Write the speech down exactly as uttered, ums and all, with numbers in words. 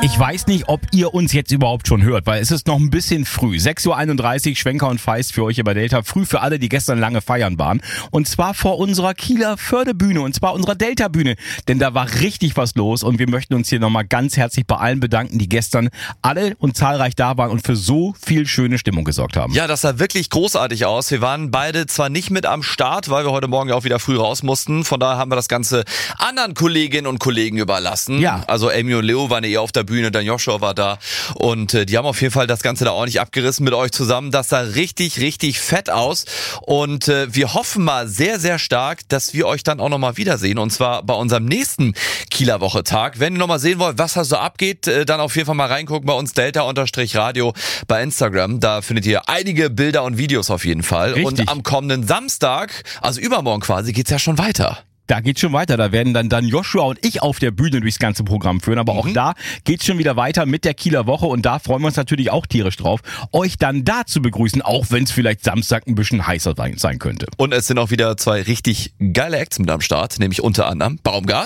Ich weiß nicht, ob ihr uns jetzt überhaupt schon hört, weil es ist noch ein bisschen früh. sechs Uhr einunddreißig, Schwenker und Feist für euch über Delta. Früh für alle, die gestern lange feiern waren. Und zwar vor unserer Kieler Fördebühne und zwar unserer Delta-Bühne. Denn da war richtig was los und wir möchten uns hier nochmal ganz herzlich bei allen bedanken, die gestern alle und zahlreich da waren und für so viel schöne Stimmung gesorgt haben. Ja, das sah wirklich großartig aus. Wir waren beide zwar nicht mit am Start, weil wir heute Morgen ja auch wieder früh raus mussten. Von daher haben wir das Ganze anderen Kolleginnen und Kollegen überlassen. Ja. Also Amy und Leo waren eher auf der Bühne, dann Joshua war da und äh, die haben auf jeden Fall das Ganze da ordentlich abgerissen mit euch zusammen. Das sah richtig, richtig fett aus und äh, wir hoffen mal sehr, sehr stark, dass wir euch dann auch nochmal wiedersehen und zwar bei unserem nächsten Kieler Woche-Tag. Wenn ihr nochmal sehen wollt, was da so abgeht, äh, dann auf jeden Fall mal reingucken bei uns Delta-Radio bei Instagram. Da findet ihr einige Bilder und Videos auf jeden Fall. Richtig. Und am kommenden Samstag, also übermorgen quasi, geht's ja schon weiter. Da geht's schon weiter. Da werden dann, dann Joshua und ich auf der Bühne durchs ganze Programm führen. Aber Mhm. auch da geht's schon wieder weiter mit der Kieler Woche. Und da freuen wir uns natürlich auch tierisch drauf, euch dann da zu begrüßen, auch wenn es vielleicht Samstag ein bisschen heißer sein könnte. Und es sind auch wieder zwei richtig geile Acts mit am Start, nämlich unter anderem Baumgart.